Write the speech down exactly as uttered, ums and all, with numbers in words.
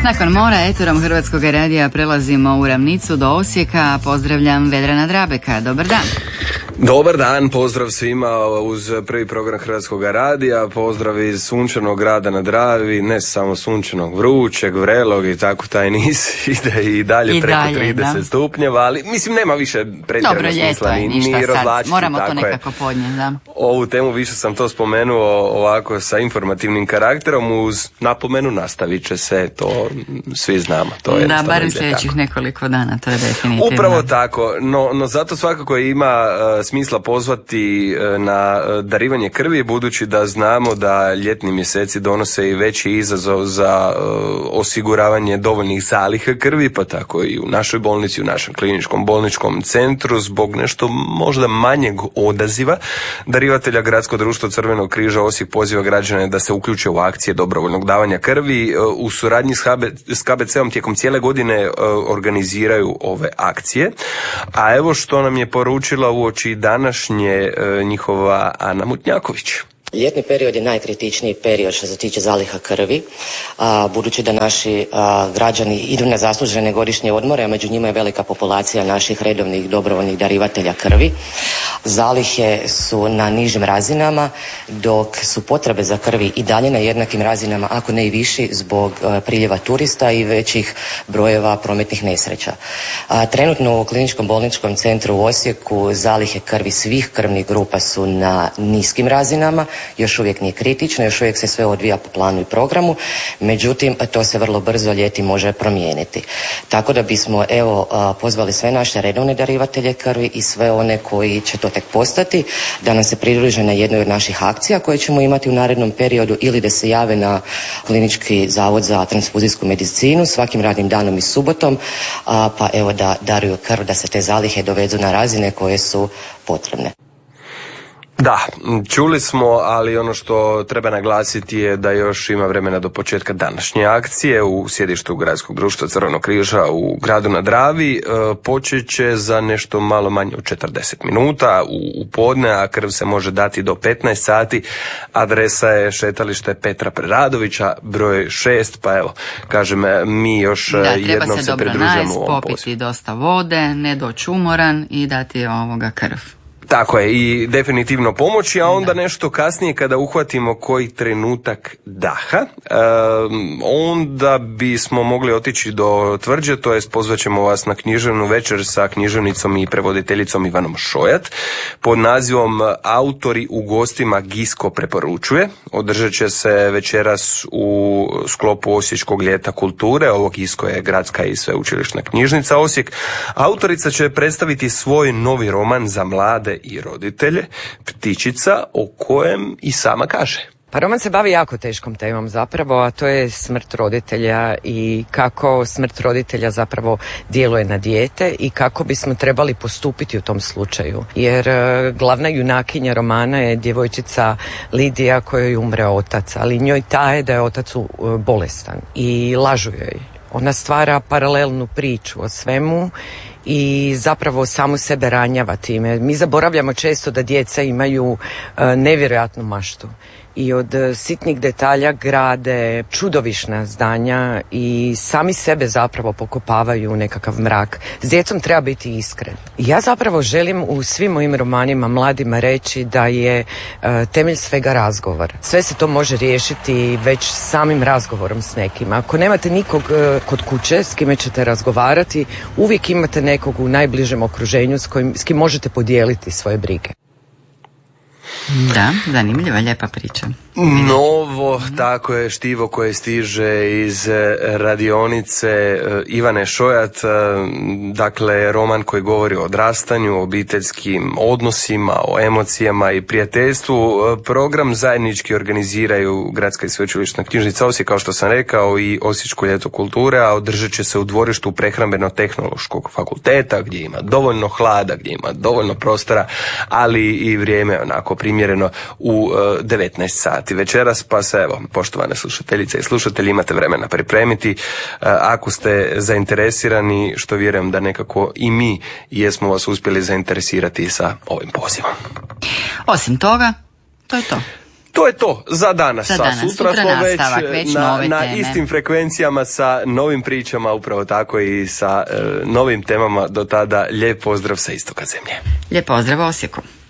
Nakon mora eterom Hrvatskog radija prelazimo u ravnicu do Osijeka. Pozdravljam Vedrana Drabeka. Dobar dan. Dobar dan, pozdrav svima uz prvi program Hrvatskog radija, pozdrav iz sunčanog grada na Dravi, ne samo sunčanog, vrućeg, vrelog i tako taj niz ide i dalje I preko dalje, trideset da. Stupnjeva, ali mislim nema više pretjerano smisla ni, ni razlačiti. Moramo to nekako podnijeti, da. Ovu temu više sam to spomenuo ovako sa informativnim karakterom uz napomenu nastavit će se, to svi znamo. To je da, barem sljedećih tako. nekoliko dana, to je definitivno. Upravo tako, no, no zato svakako ima uh, smisla pozvati na darivanje krvi, budući da znamo da ljetni mjeseci donose i veći izazov za uh, osiguravanje dovoljnih zaliha krvi, pa tako i u našoj bolnici, u našem kliničkom bolničkom centru, zbog nešto možda manjeg odaziva darivatelja Gradsko društvo Crvenog križa Osijek poziva građane da se uključe u akcije dobrovoljnog davanja krvi. Uh, u suradnji s, H B, s K B C-om tijekom cijele godine uh, organiziraju ove akcije, a evo što nam je poručila uoči današnje e, njihova Ana Mutnjaković. Ljetni period je najkritičniji period što se tiče zaliha krvi, a, budući da naši a, građani idu na zaslužene godišnje odmore, a među njima je velika populacija naših redovnih dobrovoljnih darivatelja krvi. Zalihe su na nižim razinama, dok su potrebe za krvi i dalje na jednakim razinama, ako ne i viši, zbog a, priljeva turista i većih brojeva prometnih nesreća. A, trenutno u kliničkom bolničkom centru u Osijeku zalihe krvi svih krvnih grupa su na niskim razinama, još uvijek nije kritično, još uvijek se sve odvija po planu i programu, međutim to se vrlo brzo ljeti može promijeniti. Tako da bismo evo pozvali sve naše redovne darivatelje krvi i sve one koji će to tek postati da nam se pridruže na jednoj od naših akcija koje ćemo imati u narednom periodu ili da se jave na Klinički zavod za transfuzijsku medicinu svakim radnim danom i subotom, pa evo da daruju krv, da se te zalihe dovedu na razine koje su potrebne. Da, čuli smo, ali ono što treba naglasiti je da još ima vremena do početka današnje akcije u sjedištu Gradskog društva Crvenog križa u gradu na Dravi. E, počet će za nešto malo manje od četrdeset minuta u, u podne, a krv se može dati do petnaest sati. Adresa je šetalište Petra Preradovića, broj šest, pa evo, kažem, mi još da, jednom se, se pridružujemo u ovom pozivu. Popiti dosta vode, ne doći umoran i dati ovoga krv. Tako je, i definitivno pomoći, a onda nešto kasnije kada uhvatimo koji trenutak daha, e, onda bismo mogli otići do Tvrđe, to jest pozvat ćemo vas na književnu večer sa književnicom i prevoditeljicom Ivanom Šojat pod nazivom Autori u gostima Gisko preporučuje. Održat će se večeras u sklopu Osječkog ljeta kulture, ovo Gisko je gradska i sveučilišna knjižnica Osijek. Autorica će predstaviti svoj novi roman za mlade i roditelje, Ptičica, o kojem i sama kaže. Pa roman se bavi jako teškom temom zapravo, a to je smrt roditelja i kako smrt roditelja zapravo djeluje na dijete i kako bismo trebali postupiti u tom slučaju. Jer glavna junakinja romana je djevojčica Lidija kojoj umre otac, ali njoj taje da je otac bolestan i lažu joj. Ona stvara paralelnu priču o svemu i zapravo samo sebe ranjava time. Mi zaboravljamo često da djeca imaju uh, nevjerojatnu maštu i od sitnih detalja grade čudovišna zdanja i sami sebe zapravo pokopavaju u nekakav mrak. S djecom treba biti iskren. Ja zapravo želim u svim mojim romanima mladima reći da je uh, temelj svega razgovor. Sve se to može riješiti već samim razgovorom s nekim. Ako nemate nikog uh, kod kuće s kime ćete razgovarati, uvijek imate nekog u najbližem okruženju s kojim, s kim možete podijeliti svoje brige. Da, zanimljiva, lijepa priča. Novo, tako je, štivo koje stiže iz radionice Ivane Šojat, dakle roman koji govori o odrastanju, o obiteljskim odnosima, o emocijama i prijateljstvu. Program zajednički organiziraju Gradska i sveučilišna knjižnica Osijek, kao što sam rekao, i Osječko ljeto kulture, a održat će se u dvorištu Prehrambeno-tehnološkog fakulteta, gdje ima dovoljno hlada, gdje ima dovoljno prostora, ali i vrijeme onako primjereno u devetnaest sati večeras, pa se evo, poštovane slušateljice i slušatelji, imate vremena pripremiti. Ako ste zainteresirani, što vjerujem da nekako i mi jesmo vas uspjeli zainteresirati sa ovim pozivom. Osim toga, to je to. To je to za danas. Za danas. Sutra, Sutra smo već, već na, nove na teme. istim frekvencijama sa novim pričama, upravo tako i sa e, novim temama. Do tada lijep pozdrav sa istoka zemlje. Lijep pozdrav Osijeku.